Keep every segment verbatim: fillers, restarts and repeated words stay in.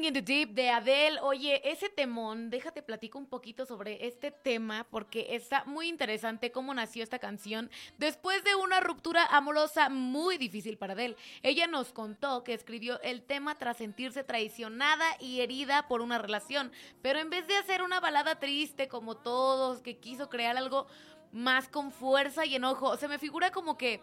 in the Deep de Adele. Oye, ese temón, déjate platico un poquito sobre este tema porque está muy interesante cómo nació esta canción después de una ruptura amorosa muy difícil para Adele. Ella nos contó que escribió el tema tras sentirse traicionada y herida por una relación, pero en vez de hacer una balada triste como todos, que quiso crear algo más con fuerza y enojo. Se me figura como que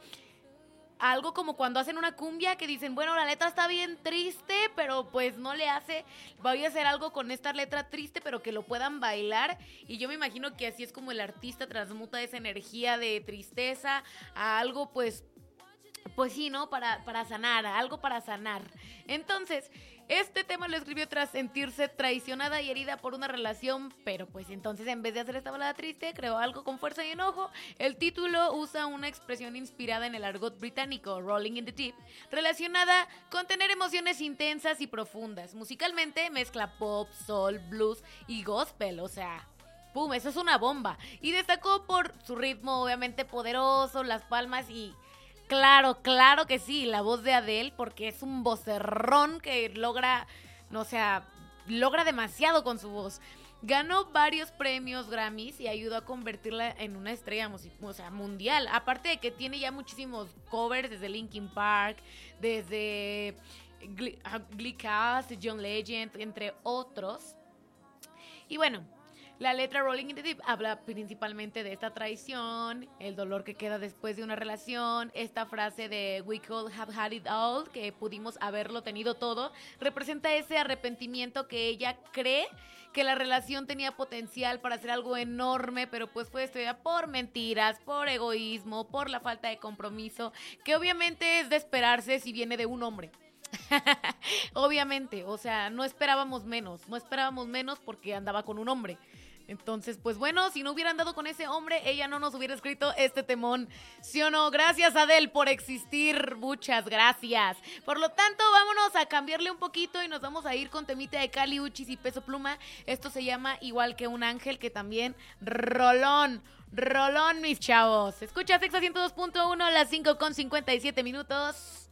algo como cuando hacen una cumbia que dicen, bueno, la letra está bien triste, pero pues no le hace, voy a hacer algo con esta letra triste, pero que lo puedan bailar. Y yo me imagino que así es como el artista transmuta esa energía de tristeza a algo pues, pues sí, ¿no? Para, para sanar, a algo para sanar. Entonces, este tema lo escribió tras sentirse traicionada y herida por una relación, pero pues entonces en vez de hacer esta balada triste, creó algo con fuerza y enojo. El título usa una expresión inspirada en el argot británico, rolling in the deep, relacionada con tener emociones intensas y profundas. Musicalmente mezcla pop, soul, blues y gospel, o sea... ¡Pum! Eso es una bomba. Y destacó por su ritmo obviamente poderoso, las palmas y... Claro, claro que sí, la voz de Adele, porque es un vocerrón que logra, no sé, logra demasiado con su voz. Ganó varios premios Grammys y ayudó a convertirla en una estrella o sea, mundial. Aparte de que tiene ya muchísimos covers desde Linkin Park, desde Glee Cast, John Legend, entre otros. Y bueno, la letra Rolling in the Deep habla principalmente de esta traición, el dolor que queda después de una relación. Esta frase de "We could have had it all", que pudimos haberlo tenido todo, representa ese arrepentimiento que ella cree que la relación tenía potencial para hacer algo enorme, pero pues fue destruida por mentiras, por egoísmo, por la falta de compromiso, que obviamente es de esperarse si viene de un hombre. Obviamente, o sea, no esperábamos menos, no esperábamos menos porque andaba con un hombre. Entonces, pues bueno, si no hubieran dado con ese hombre, ella no nos hubiera escrito este temón, ¿sí o no? Gracias, Adele, por existir, muchas gracias. Por lo tanto, vámonos a cambiarle un poquito y nos vamos a ir con temita de Kali Uchis y Peso Pluma. Esto se llama Igual que un ángel, que también rolón, rolón, mis chavos. Escucha Sexa ciento dos punto uno, las cinco con cincuenta y siete minutos.